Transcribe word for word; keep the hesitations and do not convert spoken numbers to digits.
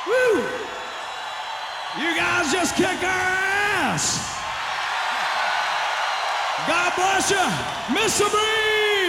Woo! You guys just kick our ass. God bless you, Mister Breeze.